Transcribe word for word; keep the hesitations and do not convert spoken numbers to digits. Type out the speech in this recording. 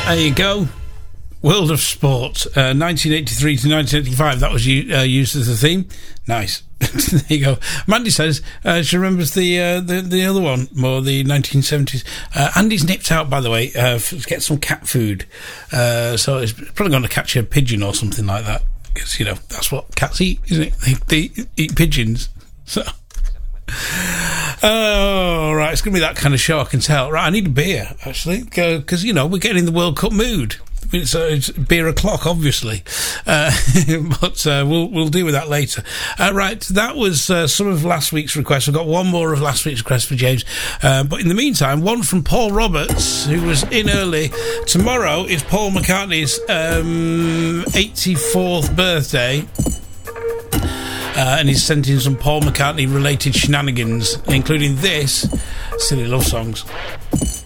There you go. World of Sport, uh, nineteen eighty-three to nineteen eighty-five. That was u- uh, used as the theme. Nice. There you go. Mandy says uh, she remembers the, uh, the the other one more, the nineteen seventies. Uh, Andy's nipped out, by the way, uh, to get some cat food. Uh, so he's probably going to catch a pigeon or something like that. Because, you know, that's what cats eat, isn't it? They, they eat pigeons. So... Oh, right, it's going to be that kind of show, I can tell. Right, I need a beer, actually, because, you know, we're getting in the World Cup mood. It's, uh, it's beer o'clock, obviously. Uh, but uh, we'll we'll deal with that later. Uh, right, that was uh, some of last week's requests. We've got one more of last week's requests for James. Uh, but in the meantime, one from Paul Roberts, who was in early. Tomorrow is Paul McCartney's um, eighty-fourth birthday. Uh, and he's sent in some Paul McCartney-related shenanigans, including this, Silly Love Songs.